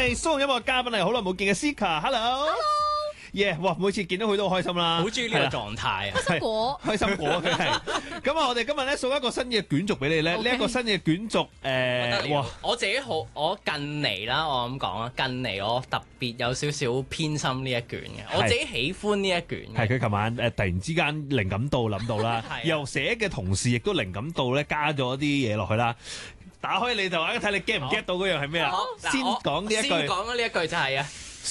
哋蘇音樂嘉賓係好耐冇見嘅 Sika，Hello。哇！每次見到佢都好開心啦， 好中意呢個狀態啊！ 開心果， 開心果佢係。咁啊，我哋今日咧送一個新嘅卷軸俾你咧。呢一個新嘅卷軸，哇！ 我自己我近嚟啦，我咁講啦，近嚟我特別有少少偏心呢一卷嘅，我自己喜歡呢一卷嘅。 係佢琴晚突然之間靈感到諗到啦，又寫嘅同時亦都靈感到咧加咗啲嘢落去啦。打開你就睇你 get 唔 get 到嗰樣係咩啊？先講呢一句。 先講呢一句就係啊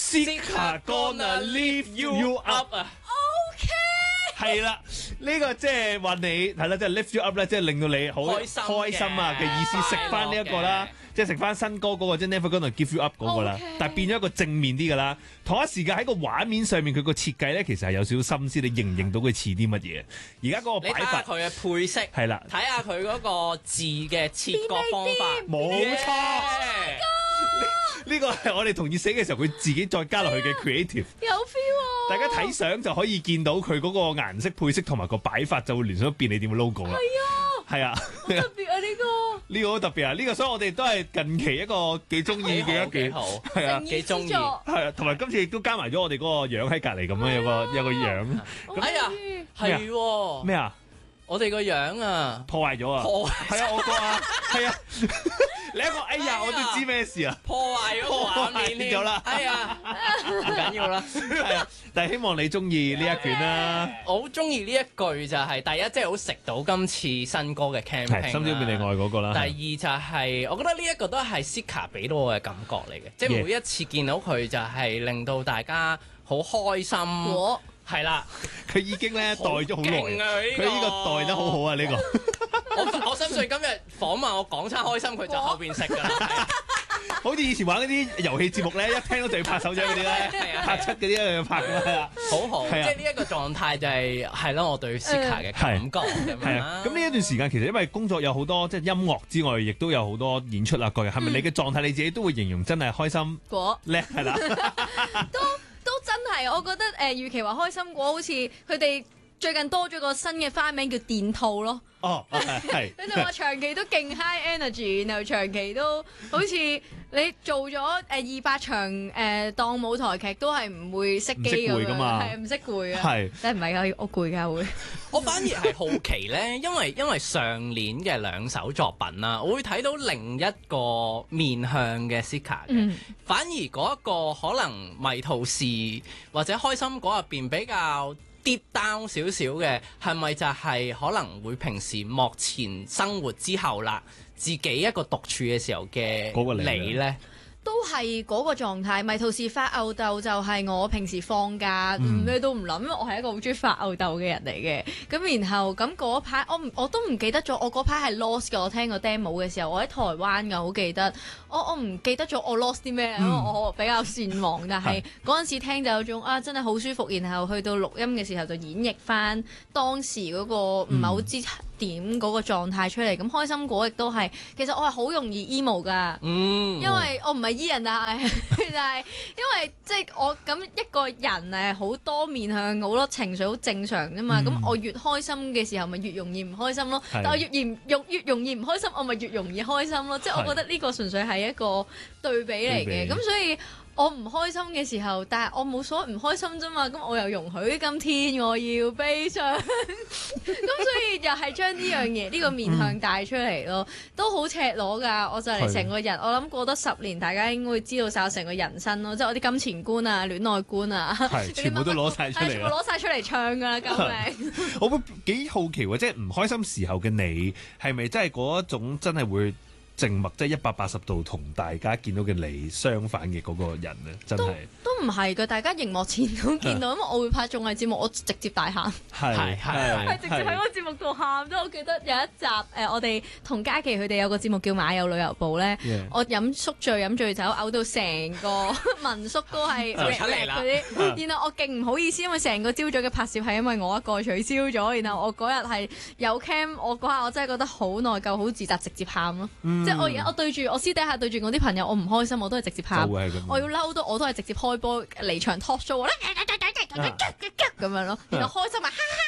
Sika gonna lift you up 啊 OK 係啦，呢個即係話你係啦，即係 lift you up 咧，即係令到你好開心啊嘅意思，食翻呢一個啦，即係食翻新歌嗰個即係 Never gonna give you up 嗰個啦，但係變咗一個正面啲㗎啦。同一時間喺個畫面上面，佢個設計咧其實係有少少心思，你認唔認到佢似啲乜嘢？而家嗰個擺法， 佢嘅配色係啦， 睇下佢嗰個字嘅切割方法， 冇錯。呢個係我哋同意寫嘅時候，佢自己再加落去嘅 creative， 有 feel 啊！ 大家睇相就可以見到佢嗰個顏色配色同埋個擺法，就會聯想到便利店嘅 logo 啦。係啊， 好特別啊！ 呢個好特別啊！呢個所以我哋都係近期一個幾中意嘅一卷，係啊， 幾中意， 係啊，同埋今次亦都加埋咗我哋嗰個樣喺隔離咁樣，有個樣。 哎呀，係喎咩啊？ 我哋個樣啊， 破壞咗啊！係啊，我個啊，係啊。你一個哎呀，我都知咩事啊！ 破壞咗個畫面咗啦！ 哎呀，唔緊要啦， 係啊！但係希望你中意呢一卷啦。 我好中意呢一句就係第一，即係好食到今次新歌嘅 campaign， 心照便你愛嗰個啦。 第二就係我覺得呢一個都係 Sika 俾到我嘅感覺嚟嘅，即係每一次見到佢就係令到大家好開心。係啦， 佢已經咧代咗好耐，佢呢個代得好好啊！呢個我相信今日訪問我講餐開心，佢就後邊食㗎啦。 好似以前玩嗰啲遊戲節目咧，一聽到就要拍手掌嗰啲咧，拍出嗰啲一樣拍㗎啦。 好好，即係呢一個狀態就係咯，我對 Sika 嘅感覺咁樣啦。 咁呢一段時間其實因為工作有好多即係音樂之外，亦都有好多演出啊各樣。係咪你嘅狀態你自己都會形容真係開心果叻係啦？ 都真係，我覺得與其話開心果，好似佢哋最近多咗個新嘅花名叫電兔咯。 哦，係。 佢哋話長期都勁 high energy， 然後長期都好似你做咗200場當舞台劇都係唔會熄機咁樣，係唔識攰啊？係，真係唔係啊？我攰㗎會。 我反而係好奇咧，因為上年嘅2首作品啦，我會睇到另一個面向嘅 Sika 嘅，反而嗰一個可能迷途時或者開心果入邊比較deep down 少少嘅，係咪就係可能會平時幕前生活之後啦，自己一個獨處嘅時候嘅嗰個你呢？ 都係嗰個狀態，迷途時發吽竇就係我平時放假咩都唔諗，因為我係一個好中意發吽竇嘅人嚟嘅。咁然後咁嗰排我都唔記得咗，我嗰排係 lost 嘅。我聽個 demo 嘅時候，我喺台灣㗎，好記得。我唔記得咗我 lost 啲咩，因為我比較善忘。但係嗰陣時聽就有種真係好舒服。然後去到錄音嘅時候就演繹翻當時嗰個唔係好知點嗰個狀態出嚟。咁開心果亦都係，其實我係好容易 emo 㗎，因為我唔係 E 人啊，但係因為即係我咁一個人好多面向，好多情緒好正常啫嘛。咁我越開心嘅時候，咪越容易唔開心咯。但我越容易唔開心，我咪越容易開心咯。即係我覺得呢個純粹係一個對比嚟嘅。咁所以我唔開心嘅時候，但係我冇所謂唔開心啫嘛。咁我又容許今天我要悲傷，咁所以又係將呢樣嘢呢個面向帶出嚟咯，都好赤裸㗎。我就嚟成個人，我諗過多10年，大家應該會知道晒我成個人生咯，即係我啲金錢觀啊、戀愛觀啊， 全部都攞晒出嚟， 全部攞晒出嚟唱㗎啦，救命！ 我會幾好奇喎，即係唔開心時候嘅你，係咪真係嗰一種真係會靜默，即係180度同大家見到嘅你相反嘅嗰個人咧，真係都唔係嘅，大家熒幕前都見到，因為我會拍綜藝節目，我直接大喊，係直接喺個節目度喊。即係我記得有一集我哋同嘉琪佢哋有個節目叫《馬友旅遊部》咧，我宿醉飲醉酒嘔到成個民宿都係出嚟啦嗰啲，然後我勁唔好意思，因為成個朝早嘅拍攝係因為我一個取消咗，然後我嗰日係有 cam， 我嗰下我真係覺得好內疚、好自責，直接喊咯。即係我而家我私底下對住我啲朋友，我唔開心我都係直接喊，我要嬲到我都係直接開波離場 talk show 咁樣咯，然後開心啊哈哈哈，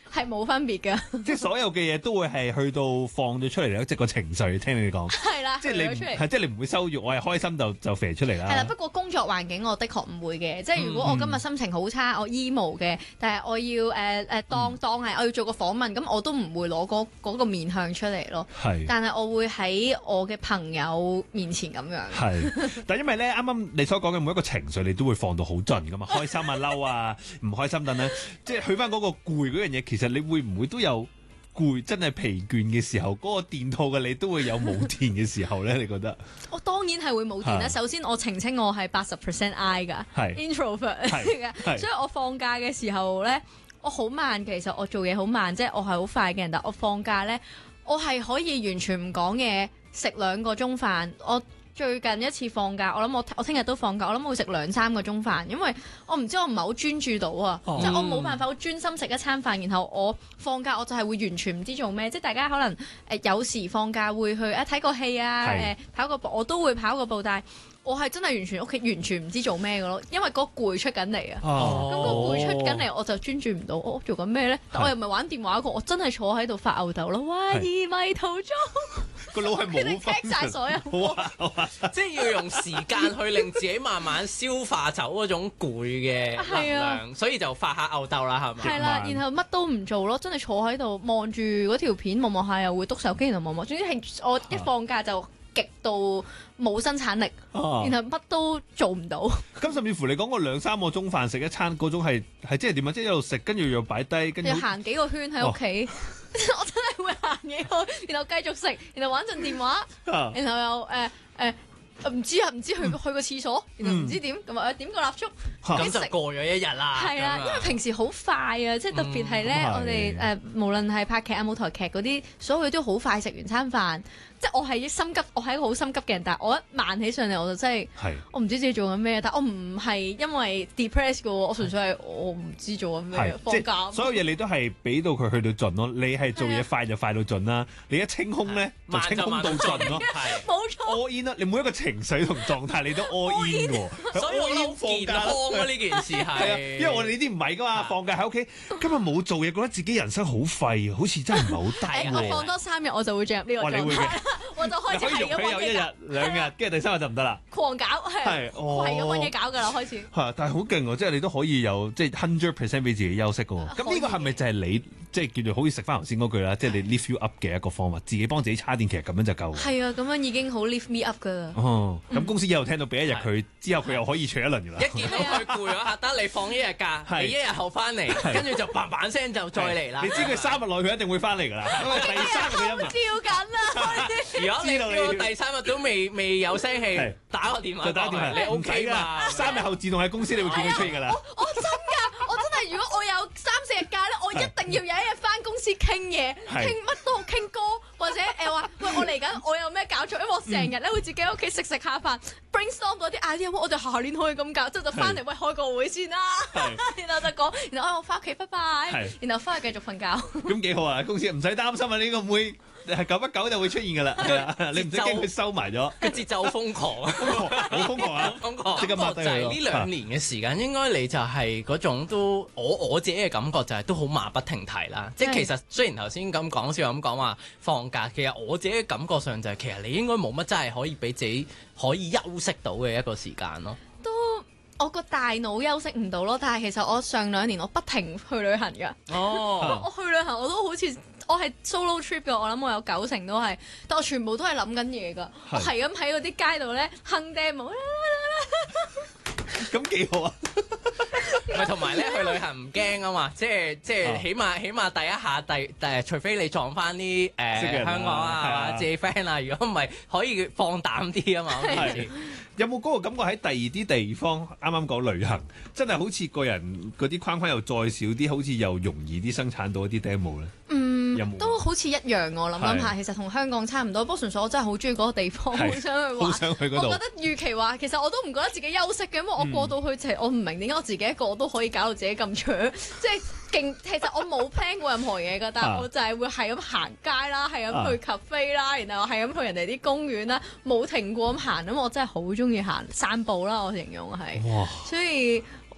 係冇分別㗎。 即係所有嘅嘢都會係去到放咗出嚟，即係個情緒。聽你講係啦， 即係你唔會收住，我係開心就肥出嚟啦。 係啦，不過工作環境我的確唔會嘅，即係如果我今日心情好差，我 emo 嘅，但係我要當係我要做個訪問，咁我都唔會攞嗰個面向出嚟咯。 係， 但係我會喺我嘅朋友面前咁樣。 係，但係因為咧，啱啱你所講嘅每一個情緒，你都會放到好盡噶嘛，開心啊、嬲啊、唔開心等等，即係去翻嗰個攰嗰樣嘢，其實你會唔會都有攰，真係疲倦嘅時候，嗰個電套嘅你都會有冇電嘅時候咧？你覺得？ 我當然係會冇電啦。首先我澄清我係80% I 㗎，introvert 嘅，所以我放假嘅時候咧，我好慢。其實我做嘢好慢，即係我係好快嘅人，但我放假咧，我係可以完全唔講嘢，食2個鐘飯。我最近一次放假，我諗我聽日都放假，我諗我會食2-3個鐘飯，因為我唔知我唔係好專注到啊，即係我冇辦法好專心食一餐飯，然後我放假我就係會完全唔知做咩，即係大家可能有時放假會去睇個戲啊，跑個步，我都會跑個步，但係我係真係完全屋企完全唔知做咩嘅咯，因為嗰個攰出緊嚟啊，咁個攰出緊嚟我就專注唔到，我做緊咩咧？但我又唔係玩電話個，我真係坐喺度發吽竇咯，懷疑迷途中。 個腦係冇分曬所有， 即係要用時間去令自己慢慢消化走嗰種攰嘅能量，所以就發下吽竇啦，係咪？ 係啦，然後乜都唔做咯，真係坐喺度望住嗰條片望下，又會篤手機，然後望。總之係我一放假就極度冇生產力，然後乜都做唔到。 咁甚至乎你講個2-3個鐘飯食一餐嗰種係即係點啊？即係一路食，跟住又擺低，跟住行幾個圈喺屋企。我真係會行幾個，然後繼續食，然後玩陣電話，然後又唔知去個廁所，然後唔知點咁啊點個蠟燭， 咁就過咗一日啦。 係啊，因為平時好快啊，即係特別係咧，我哋無論係拍劇啊、舞台劇嗰啲，所有嘢都好快食完餐飯。即係我係心急，我係一個好心急嘅人，但係我一慢起上嚟我就真係，我唔知自己做緊咩，但我唔係因為 depress 嘅喎，我純粹係我唔知做緊咩，放假。 所有嘢你都係俾到佢去到盡咯，你係做嘢快就快到盡啦，你一清空咧就清空到盡咯， 冇錯。 all in 啦，你每一個情緒同狀態你都 all in 喎， 所以我好健康啊呢件事係， 因為我哋呢啲唔係噶嘛，放假喺屋企，今日冇做嘢，覺得自己人生好廢，好似真係唔係好得。 我放多3日我就會進入呢個狀態。我就開始係咁揾嘢搞 ，1日2日，跟住第3日就唔得啦。 狂搞係咁揾嘢搞㗎啦，開始。 係，但係好勁喎！即係你都可以有即係100% 俾自己休息㗎喎。咁呢個係咪就係你即係叫做好似食翻頭先嗰句啦？即係你 lift you up 嘅一個方法，自己幫自己叉電，其實咁樣就夠。 係啊，咁樣已經好 lift me up 㗎啦。 哦，咁公司以後聽到俾一日佢，之後佢又可以除一輪㗎啦。 一見到佢攰咗，得你放1日假，你1日後翻嚟，跟住就嘭嘭聲就再嚟啦。 你知佢3日內佢一定會翻嚟㗎啦。因為第3日佢一問。 照緊啦。 如果你叫第3日都未有聲氣，打個電話，你 OK 嘛 ？3日後自動喺公司你會見佢出現㗎啦。 我真㗎，我真係如果我有3-4日假咧，我一定要有一日翻公司傾嘢，傾乜都好，傾歌或者話喂我嚟緊，我有咩搞錯？因為我成日咧會自己喺屋企食下飯 brainstorm 嗰啲 idea，我哋下年可以咁搞，之後就翻嚟喂開個會先啦，然後就講，然後我翻屋企拜拜，然後翻去繼續瞓覺。咁幾好啊！公司唔使擔心啊，呢個會。係久不久就會出現㗎啦，你唔使驚佢收埋咗。 個節奏瘋狂啊， 好瘋狂啊， 瘋狂！ 即刻抹低佢。 就係呢2年嘅時間，應該你就係嗰種都我自己嘅感覺就係都好馬不停蹄啦。即係其實雖然頭先咁講笑咁講話放假，其實我自己嘅感覺上就係其實你應該冇乜真係可以俾自己可以休息到嘅一個時間咯。 都我個大腦休息唔到咯，但係其實我上2年我不停去旅行㗎。我去旅行我都好似。我係 solo trip 嘅，我諗我有90%都係，但我全部都係諗緊嘢㗎。我係咁喺嗰啲街度咧哼 demo 咁幾好啊！ 咪同埋咧去旅行唔驚啊嘛，即係起碼第一下除非你撞翻啲香港啊自己 friend 啊，如果唔係可以放膽啲啊嘛。 有冇嗰個感覺喺第二啲地方？啱啱講旅行，真係好似個人嗰啲框框又再少啲，好似又容易啲生產到一啲 demo 咧。 都好似一樣，我諗下，其實同香港差唔多。不過純粹我真係好中意嗰個地方，好想去玩。 好想去嗰度。 我覺得預期話，其實我都唔覺得自己休息嘅，因為我過到去就係我唔明點解我自己一個都可以搞到自己咁長，即係勁。其實我冇 plan 過任何嘢㗎，但係我就係會係咁行街啦，係咁去 cafe 啦，然後係咁去人哋啲公園啦，冇停過咁行。咁我真係好中意行散步啦，我形容係。所以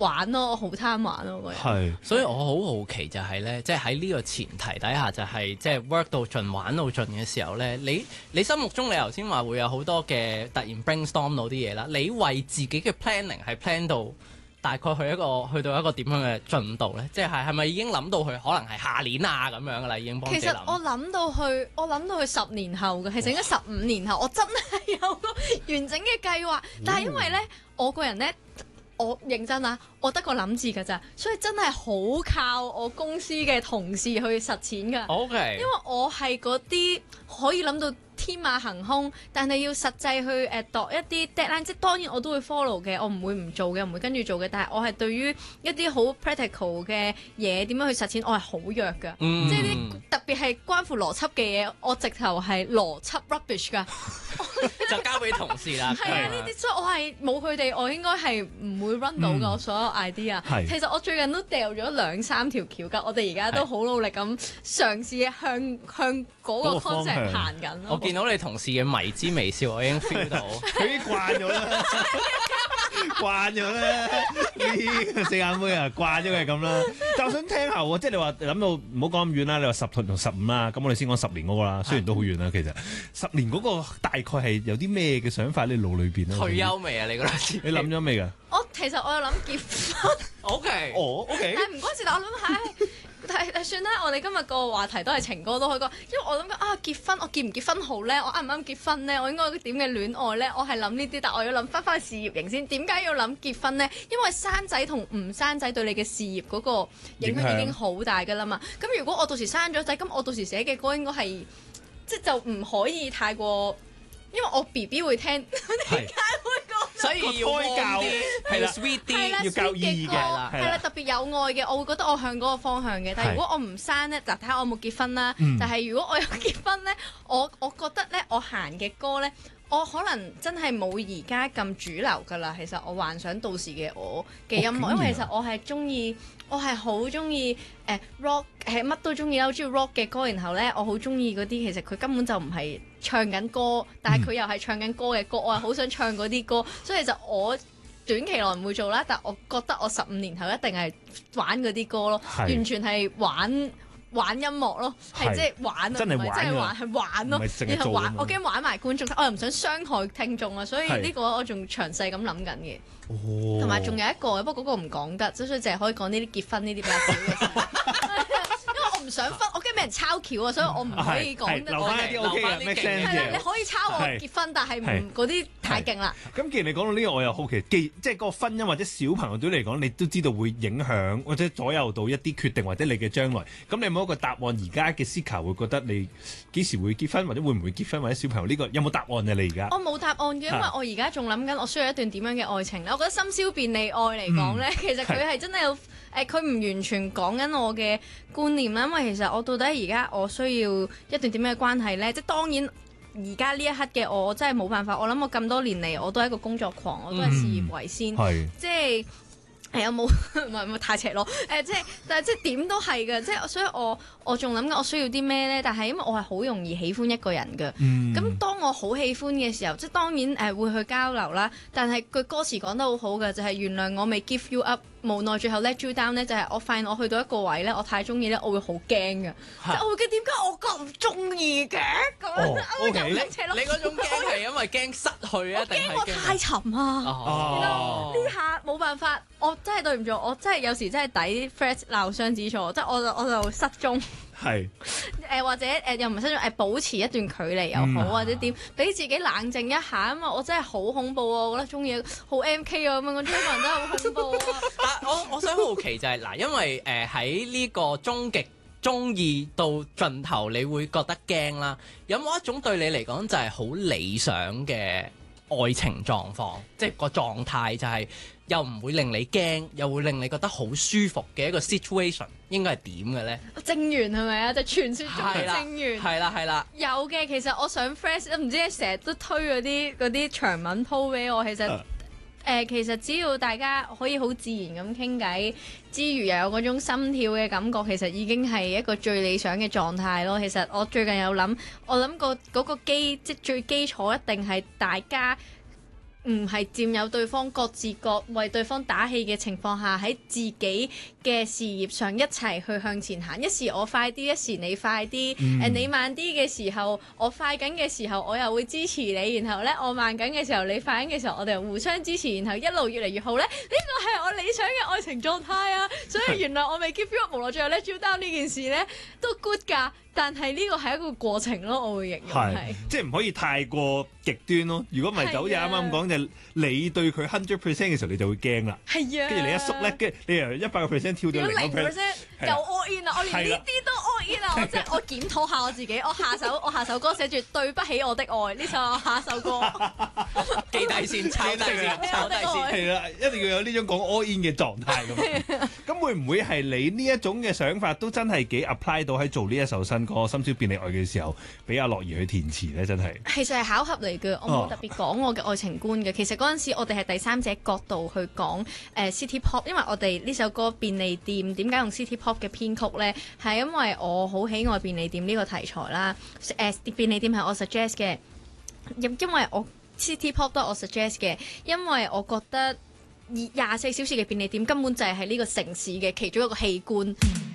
玩咯，我好貪玩咯，個人。 係， 所以我好好奇就係咧，即係喺呢個前提底下，就係即係 work 到盡、玩到盡嘅時候咧，你心目中你頭先話會有好多嘅突然 brainstorm 到啲嘢啦，你為自己嘅 planning 係 plan 到大概去到一個點樣嘅進度咧？即係咪已經諗到佢可能係下年啊咁樣噶啦？已經幫自己諗。 其實我諗到去10年後嘅，其實應該15年後，我真係有個完整嘅計劃。但係因為咧，我個人咧，我認真啊，我得個諗字㗎咋，所以真係好靠我公司嘅同事去實踐㗎。 OK， 因為我係嗰啲可以諗到天馬行空，但係要實際去度一啲 deadline，即係當然我都會 follow 嘅，我唔會唔做嘅，唔會跟住做嘅。但係我係對於一啲好 practical 嘅嘢點樣去實踐，我係好弱㗎。即係啲特別係關乎邏輯嘅嘢，我直頭係邏輯 rubbish 㗎。 就交俾同事啦。 係啊，呢啲所以我係冇佢哋，我應該係唔會 run 到㗎。我所有 idea。其實我最近都掉咗2-3條橋㗎。我哋而家都好努力咁嘗試向嗰個 concept 行緊咯。 見到你同事嘅迷之微笑，我已經 feel 到， 佢已經慣咗啦，慣咗啦，呢個四眼妹啊，慣咗佢係咁啦。但我想聽下喎，即係你話諗到唔好講咁遠啦，你話10同15啦，咁我哋先講10年嗰個啦，雖然都好遠啦，其實10年嗰個大概係有啲咩嘅想法喺你腦裏邊咧？ 退休未啊？你覺得？ 你諗咗未㗎？ 其實我有諗結婚。 OK， 哦，OK， 但係唔關事，但我諗但算啦，我哋今日個話題都係情歌都可以講，因為我諗緊結婚，我結唔結婚好咧？我啱唔啱結婚咧？我應該點嘅戀愛咧？我係諗呢啲，但我要諗翻事業型先。點解要諗結婚咧？因為生仔同唔生仔對你嘅事業嗰個影響已經好大㗎啦嘛。咁如果我到時生咗仔，咁我到時寫嘅歌應該係就唔可以太過，因為我 BB 會聽，點解會講？ 所以要教啲，要 sweet 啲， 要教意嘅啦， 係啦，特別有愛嘅，我會覺得我向嗰個方向嘅。但係如果我唔生咧，睇下我有冇結婚啦。但係如果我有結婚咧，我覺得咧，我行嘅歌咧，我可能真係冇而家咁主流㗎啦。其實我幻想到時嘅我嘅音樂，因為其實我係中意。我係好中意rock，係乜都中意啦，好中意 rock 嘅歌。然後咧，我好中意嗰啲其實佢根本就唔係唱緊歌，但係佢又係唱緊歌嘅歌。我係好想唱嗰啲歌，所以就我短期內唔會做啦。但我覺得我15年後一定係玩嗰啲歌咯，完全係玩音樂咯，係即係玩， 真係玩， 係玩咯。然後玩，我驚玩埋觀眾，我又唔想傷害聽眾啊，所以呢個我仲詳細咁諗緊嘅。同埋仲有一個，不過嗰個唔講得，所以淨係可以講呢啲結婚呢啲比較少嘅事。因為我唔想分，我驚俾人抄橋啊，所以我唔可以講得。 留翻啲 OK 嘅 make sense 嘅。 你可以抄我結婚，但係唔嗰啲太勁啦。 咁既然你講到呢個，我又好奇，即係嗰個婚姻或者小朋友對你嚟講，你都知道會影響或者左右到一啲決定或者你嘅將來。咁你有冇一個答案？而家嘅 Sika 會覺得你幾時會結婚，或者會唔會結婚，或者小朋友呢個有冇答案啊？你而家？ 我冇答案嘅，因為我而家仲諗緊我需要一段點樣嘅愛情咧。我覺得深宵便利愛嚟講咧，其實佢係真係有佢唔完全講緊我嘅觀念啦。因為其實我到底而家我需要一段點樣嘅關係咧？即係當然而家呢一刻嘅我真係冇辦法。我諗我咁多年嚟我都係一個工作狂，我都係事業為先，即係。有冇唔係太赤裸？但係即係點都係嘅，即係所以我仲諗緊我需要啲咩咧？但係因為我係好容易喜歡一個人嘅，咁當我好喜歡嘅時候，即係當然會去交流啦。但係句歌詞講得好好嘅，就係原諒我未 give you up，無奈最後 let you down 咧，就係我發現我去到一個位咧，我太中意咧，我會好驚嘅，即係我會驚點解我咁中意嘅咁？ 你嗰種驚係因為驚失去啊，定係驚我太沉啊？呢下冇辦法。我真係對唔住，我真係有時真係抵 friend 鬧雙子座，即係我就失蹤， 係或者又唔係失蹤，保持一段距離又好，或者點俾自己冷靜一下，因為我真係好恐怖啊！我覺得中意好 MK 啊咁樣，我中意個人真係好恐怖啊！ 但我想好奇就係嗱，因為喺呢個終極中意到盡頭，你會覺得驚啦。有冇一種對你嚟講就係好理想嘅愛情狀況，即係個狀態就係又唔會令你驚，又會令你覺得好舒服嘅一個 situation， 應該係點嘅咧？ 正緣係咪啊？就傳説中嘅正緣。 係啦。有嘅，其實我上 Fresh 唔知你成日都推嗰啲長文 po 俾我，其實只要大家可以好自然咁傾偈之餘，又有嗰種心跳嘅感覺，其實已經係一個最理想嘅狀態咯。其實我最近有諗，我諗過嗰個即最基礎一定係大家唔係佔有對方，各自各為對方打氣嘅情況下，喺自己嘅事業上一齊去向前行。一時我快啲，一時你快啲。你慢啲嘅時候，我快緊嘅時候，我又會支持你。然後咧，我慢緊嘅時候，你快緊嘅時候，我哋又互相支持。然後一路越嚟越好咧。呢個係我理想嘅愛情狀態啊！所以原來我未 give you up，無奈最後 let you down 呢件事咧都 good 㗎。但係呢個係一個過程咯，我會形容係， 即係唔可以太過極端咯。如果唔係，就好似啱啱講就你對佢 100% 嘅時候，你就會驚啦。 係啊， 跟住你一縮咧，跟住你由100%跳到0%， 又 all in 啦！我連呢啲都 all in 啦！我即係我檢討下我自己，我下首歌寫住對不起我的愛，呢首我下首歌記低先，抄低先，抄低先。 係啦，一定要有呢種講 all in 嘅狀態咁。咁會唔會係你呢一種嘅想法都真係幾 apply 到喺做呢一首新歌《深宵便利愛》嘅時候，俾阿樂兒去填詞咧？真係其實係巧合嚟嘅，我冇特別講我嘅愛情觀嘅。其實嗰陣時我哋係第三者角度去講City Pop，因為我哋呢首歌便利店點解用 City Pop 嘅編曲呢？係因為我好喜愛便利店呢個題材啦。便利店係我 suggest 嘅，因為我 City Pop 都係我 suggest 嘅，因為我覺得24小時嘅便利店根本就係呢個城市嘅其中一個器官。